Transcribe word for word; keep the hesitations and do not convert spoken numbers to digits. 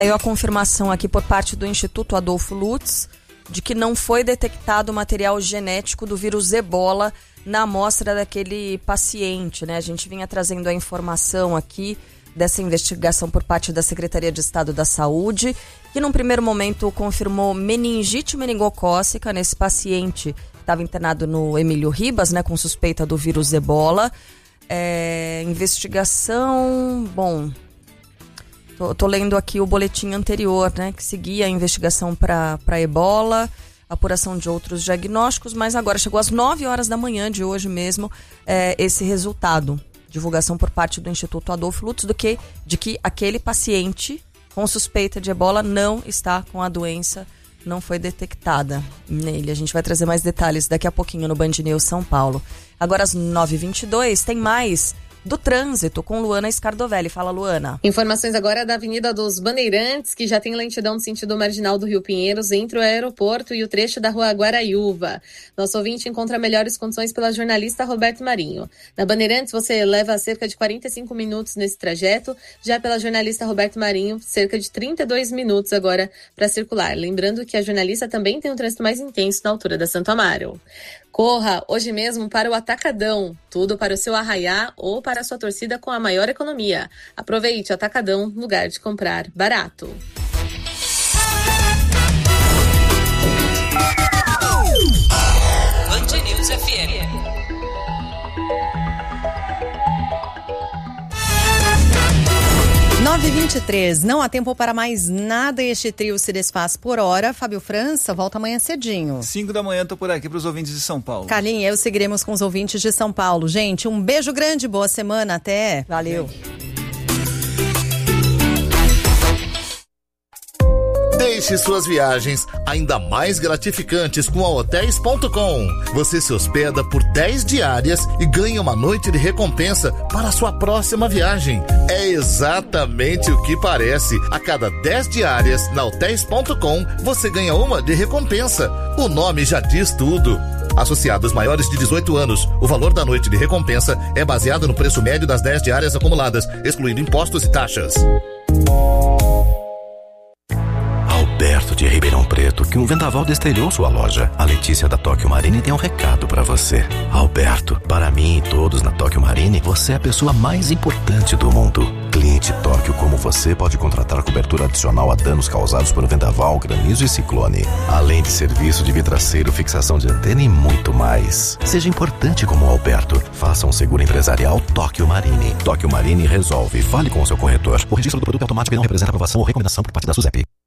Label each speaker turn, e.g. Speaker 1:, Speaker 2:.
Speaker 1: Veio a confirmação aqui por parte do Instituto Adolfo Lutz de que não foi detectado material genético do vírus Ebola na amostra daquele paciente, né? A gente vinha trazendo a informação aqui dessa investigação por parte da Secretaria de Estado da Saúde, que num primeiro momento confirmou meningite meningocócica nesse paciente que estava internado no Emílio Ribas, né, com suspeita do vírus Ebola. É, investigação, bom, tô, tô lendo aqui o boletim anterior, né, que seguia a investigação para para Ebola, apuração de outros diagnósticos, mas agora chegou às nove horas da manhã de hoje mesmo é, esse resultado. Divulgação por parte do Instituto Adolfo Lutz do que, de que aquele paciente com suspeita de Ebola não está com a doença, não foi detectada nele. A gente vai trazer mais detalhes daqui a pouquinho no Band News São Paulo. Agora às nove e vinte e dois tem mais do trânsito com Luana Scardovelli. Fala, Luana.
Speaker 2: Informações agora da Avenida dos Bandeirantes, que já tem lentidão no sentido marginal do Rio Pinheiros entre o aeroporto e o trecho da Rua Guaraiúva. Nosso ouvinte encontra melhores condições pela jornalista Roberto Marinho. Na Bandeirantes você leva cerca de quarenta e cinco minutos nesse trajeto, já pela jornalista Roberto Marinho, cerca de trinta e dois minutos agora para circular. Lembrando que a jornalista também tem um trânsito mais intenso na altura da Santo Amaro. Corra hoje mesmo para o Atacadão, tudo para o seu arraiá ou para a sua torcida com a maior economia. Aproveite o Atacadão, lugar de comprar barato.
Speaker 3: Band News F M.
Speaker 4: nove e vinte e três, não há tempo para mais nada, este trio se desfaz por hora. Fábio França volta amanhã cedinho.
Speaker 5: cinco da manhã, tô por aqui para os ouvintes de São Paulo.
Speaker 4: Carlinhos, eu seguiremos com os ouvintes de São Paulo. Gente, um beijo grande, boa semana, até.
Speaker 1: Valeu.
Speaker 6: Deixe suas viagens ainda mais gratificantes com a Hotéis ponto com. Você se hospeda por dez diárias e ganha uma noite de recompensa para a sua próxima viagem. É exatamente o que parece. A cada dez diárias na Hotéis ponto com, você ganha uma de recompensa. O nome já diz tudo. Associados maiores de dezoito anos, o valor da noite de recompensa é baseado no preço médio das dez diárias acumuladas, excluindo impostos e taxas.
Speaker 7: Alberto de Ribeirão Preto, que um vendaval destelhou sua loja. A Letícia da Tóquio Marine tem um recado pra você. Alberto, para mim e todos na Tóquio Marine, você é a pessoa mais importante do mundo. Cliente Tóquio como você pode contratar cobertura adicional a danos causados por vendaval, granizo e ciclone. Além de serviço de vidraceiro, fixação de antena e muito mais. Seja importante como o Alberto. Faça um seguro empresarial Tóquio Marine. Tóquio Marine resolve. Fale com o seu corretor. O registro do produto automático não representa aprovação ou recomendação por parte da SUSEP.